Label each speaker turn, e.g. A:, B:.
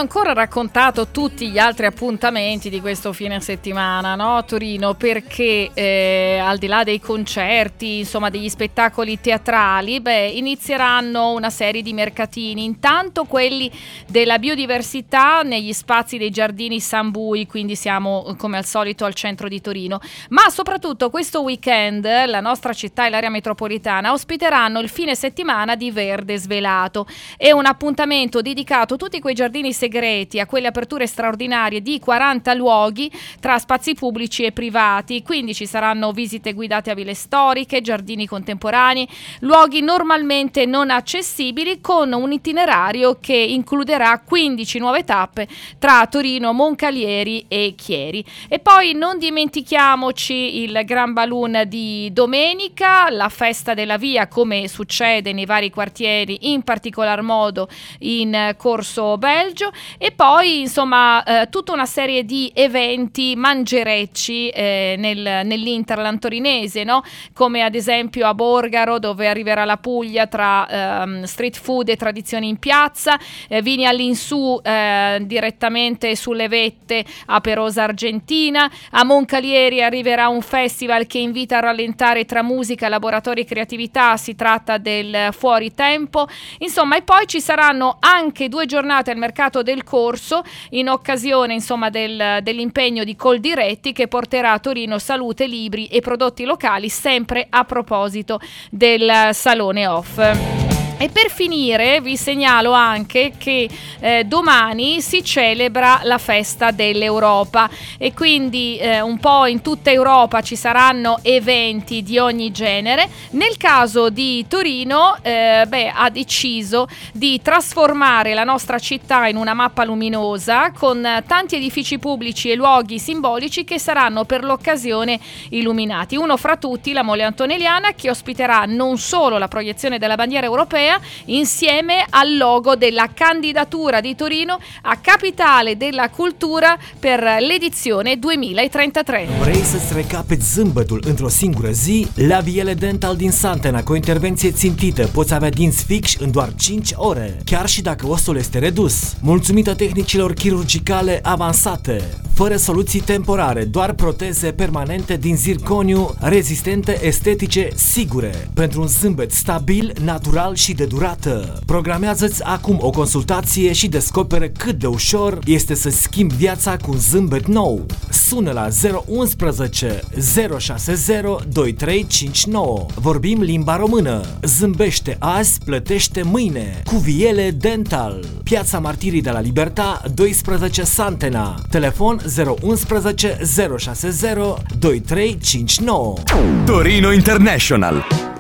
A: ancora raccontato tutti gli altri appuntamenti di questo fine settimana, no, a Torino, perché al di là dei concerti, insomma degli spettacoli teatrali, inizieranno una serie di mercatini, intanto quelli della biodiversità negli spazi dei giardini San Bui, quindi siamo come al solito al centro di Torino, ma soprattutto questo weekend la nostra città e l'area metropolitana ospiteranno il fine settimana di Verde Svelato. È un appuntamento dedicato a tutti quei giardini segreti, a quelle aperture straordinarie di 40 luoghi tra spazi pubblici e privati, quindi ci saranno visite guidate a ville storiche, giardini contemporanei, luoghi normalmente non accessibili, con un itinerario che includerà 15 nuove tappe tra Torino, Moncalieri e Chieri. E poi non dimentichiamoci il Gran Balloon di domenica, la festa della via come succede nei vari quartieri, in particolar modo in Corso Belgio, e poi insomma tutta una serie di eventi mangerecci nell'Interland torinese, no? Come ad esempio a Borgaro, dove arriverà la Puglia tra street food e tradizioni in piazza, vini all'insù direttamente sulle vette a Perosa Argentina, a Moncalieri arriverà un festival che invita a rallentare tra musica, laboratori e creatività, si tratta del Fuori Tempo, insomma. E poi ci saranno anche 2 giornate al mercato del Corso in occasione insomma dell'impegno di Coldiretti, che porterà a Torino salute, libri e prodotti locali, sempre a proposito del Salone Off. E per finire vi segnalo anche che domani si celebra la festa dell'Europa, e quindi un po' in tutta Europa ci saranno eventi di ogni genere. Nel caso di Torino ha deciso di trasformare la nostra città in una mappa luminosa con tanti edifici pubblici e luoghi simbolici che saranno per l'occasione illuminati. Uno fra tutti la Mole Antonelliana, che ospiterà non solo la proiezione della bandiera europea insieme al logo della candidatura di Torino a Capitale della Cultura per l'edizione 2033.
B: Vrei să-ți recapeți zâmbetul într-o singură zi? La Viele Dental din Santena, cu o intervenție țintită, poți avea dinți fix în doar 5 ore, chiar și dacă ostul este redus. Mulțumită tehnicilor chirurgicale avansate, fără soluții temporare, doar proteze permanente din zirconiu, rezistente, estetice, sigure, pentru un zâmbet stabil, natural și de durată. Programează-ți acum o consultație și descoperă cât de ușor este să-ți schimbi viața cu un zâmbet nou. Sună la 011 060 2359. Vorbim limba română. Zâmbește azi, plătește mâine. Cu Viele Dental. Piața Martirii de la Libertà 12 Santena. Telefon 011 060 2359.
C: Torino International.